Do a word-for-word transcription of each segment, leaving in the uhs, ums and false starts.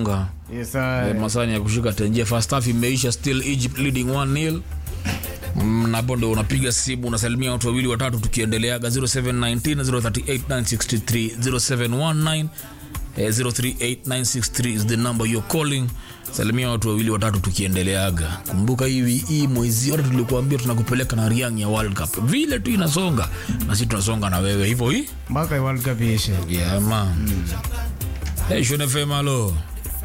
tunasonga. Yes sir. E, masani ya kushika tenje. First half imeisha, still Egypt leading one nil. Na hapo ndo unapiga simu unasalimia watu wawili watatu tukiendeleaga. Zero seven one nine zero three eight nine six three zero seven one nine zero three eight nine six three is the number you're calling. Salimia watu wawili watatu tukiendeleaga. Kumbuka hivi hii mwezi yote tulikuambia tunakupeleka na Riang ya World Cup. Vile tu inasonga na sisi tunasonga na wewe hivyo hii mpaka World Cup ishe. Yeah man. Mm. Hey Shone F M alo.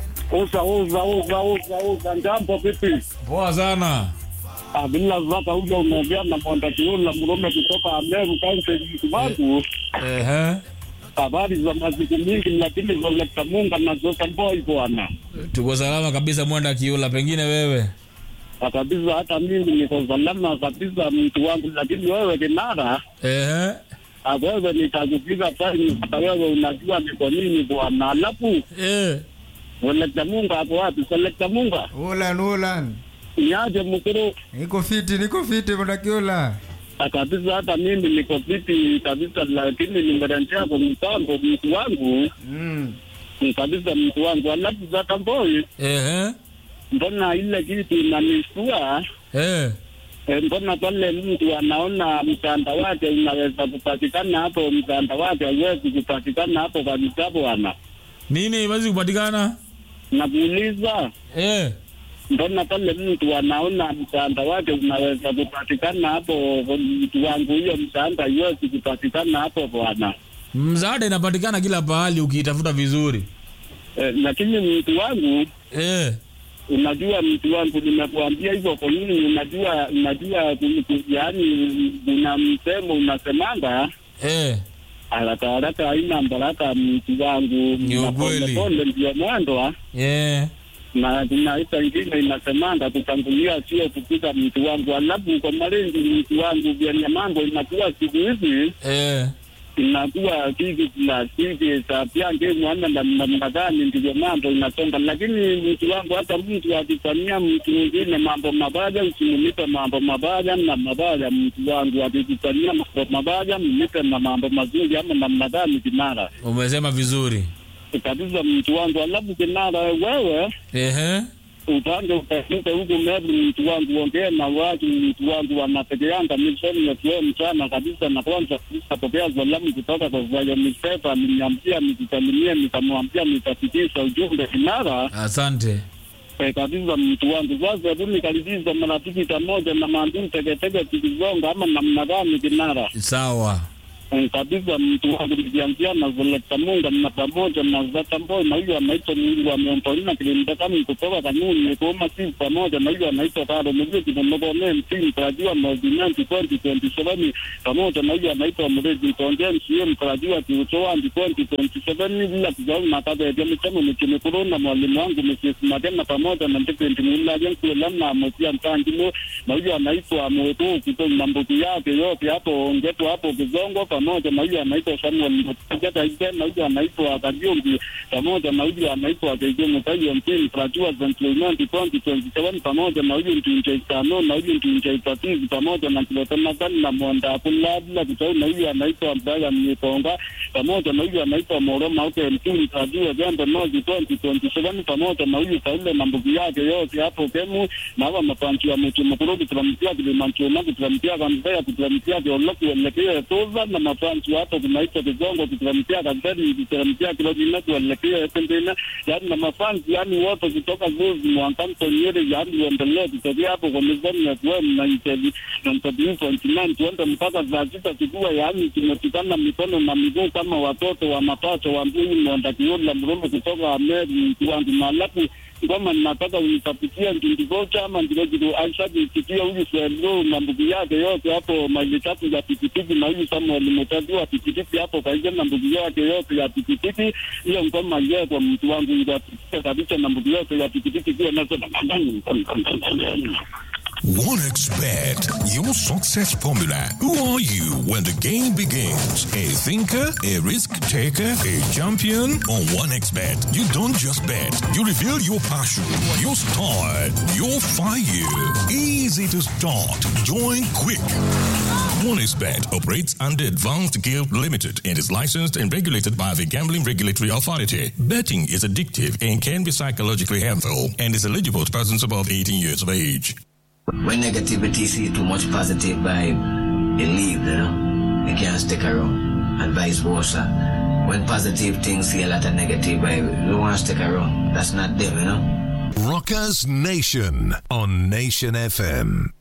Uza uza uza uza uza njambo vipi? Poa sana. Ah, bila zaka huja umeongea na mwanda kiula mrome kutoka Ameru County wangu. Ehe. Habari za maziku mingi lakini zoleta Munga na zote boy bwana. Tuko salama kabisa mwanda kiula, pengine wewe? Kabisa hata mimi niko salama kabisa mtu wangu, lakini wewe kinara. Ehe. Wewe nitakupiga pale hata wewe unajua niko nini bwana. Alafu eh zoleta Munga hapo wapi? Zoleta Munga. Ulan ulan. Niaje mkuru? Niko fiti, niko fiti mwanda kiula. Kabisa hata mimi niko fiti kabisa, lakini nimerantia kwa mtambo mtu wangu. Mm. Kabisa mtu wangu. Alafu za tamboi. Ehe. Mbona ile kitu inanishtua? Eh. Mbona pale mtu anaona mtanda wake unaweza kupatikana hapo, mtanda wake haiwezi kupatikana hapo kabisa bwana. Nini haiwezi kupatikana? Nakuuliza. Eh. Mbona pale mtu anaona mtanda wake unaweza kupatikana hapo, mtu wangu hiyo mtanda haiwezi kupatikana hapo bwana. Msaada inapatikana kila pahali ukiitafuta vizuri. Eh, lakini mtu wangu eh unajua mtu wangu nimekuambia hivyo kwa nini? Unajua unajua yaani una msemo unasemanga eh haraka haraka haina baraka mtu wangu. Ni ukweli. Pole ndio mwendo eh na kuna isa ingine inasemanga kutangulia sio kupita mtu wangu. Alafu kwa malengo mtu wangu vya mambo inakuwa siku hizi eh inakuwa kiki na kiki za piange mwana na mnadhani ndio mambo inasonga, lakini mtu wangu hata mtu akifanyia mtu mwingine mambo mabaya usimlipe mambo mabaya na mabaya. Mtu wangu akifanyia mambo mabaya mlipe na mambo mazuri ama na mnadhani kinara. Umesema vizuri kabisa mtu wangu. Alafu kinara wewe ehe upange utafute huko mebu mtu wangu, ongea na watu mtu wangu wanategeanga misheni ya tuwe mchana kabisa. Na kwanza kabisa pokea salamu kutoka kwa Vayo Misepa, niniambia nikusalimie, nikamwambia nitafikisha ujumbe kinara. Asante. Eh, kabisa mtu wangu. Sasa hebu nikaliziza marafiki pamoja na maandui teketeke tukizonga ama namna gani kinara? Sawa. Kabisa mtu wangu nikianzia na zoleta Munga na pamoja na zata mboi na hiyo anaitwa Mungu ameompolina kilinda kama kutoka kanuni kuoma si pamoja na hiyo anaitwa Karo Muziki na mbogo mtini tarajia movement twenty twenty-seven pamoja na hiyo anaitwa Murezi Tonje msiem tarajia kiuchoa twenty twenty-seven bila kujao na kaza ya mchamo mchini corona. Mwalimu wangu Mrs. Madena pamoja na ndepende mula yangu lamna motia mtandilo na hiyo anaitwa Mwetu kutoka mambuki yake yote hapo ngeto hapo kizongo pamoja na huyu anaitwa Samuel Mtata Iden na huyu anaitwa Kadiombi pamoja na huyu anaitwa Kejemo Tayo Mpini Frajua Gentleman twenty twenty-seven pamoja na huyu Ntinje Tano na huyu Ntinje Patizi pamoja na Kilotana Gani na Mwanda Kulabla kutoka na huyu anaitwa Mbaya Mniponga pamoja na huyu anaitwa Moroma Hotel Mpini Frajua Jambo Nozi twenty twenty-seven pamoja na huyu Saule na mbugi yake yote hapo Kemu na hawa mapanchi wa mtu mkurubi tulamtia kilimanchio na tulamtia kambaya tulamtia kioloki welekea toza na mafansi hapo kunaitwa kizongo tutamtia kampeni tutamtia kilojina tuelekea tendena yani na mafansi yani wote kutoka zuzi mwankanto nyere yani waendelee kutokea hapo kwa mizani ya kuwemu na inteli na mtabiu kontinani tuende mpaka za sita kikuwa yani tumetikana mikono na miguu kama watoto wa mapacho wa mbili mwandakiula mrume kutoka Ameri kiwangu na alafu kama nataka unitapitia ndindivocha ama ndivojiru aishaji ikitia huyu Suelio na mbugi yake yote hapo maili tatu ya pikipiki na huyu Samuel Mutadiwa pikipiki hapo kaija na mbugi yake yote ya pikipiki hiyo ngoma yeye kwa mtu wangu ila kabisa na mbugi yote ya pikipiki kia nazo na mandani OneXBet, your success formula. Who are you when the game begins? A thinker, a risk taker, a champion? On OneXBet, you don't just bet. You reveal your passion, your style, your fire. Easy to start. Join quick. OneXBet operates under Advanced Guild Limited and is licensed and regulated by the Gambling Regulatory Authority. Betting is addictive and can be psychologically harmful and is eligible to persons above eighteen years of age. When negativity see too much positive vibe, it leave, you know. It can't stick around. And vice versa. When positive things see a lot of negative vibe, you want to stick around. That's not them, you know. Rockers Nation on Nation F M.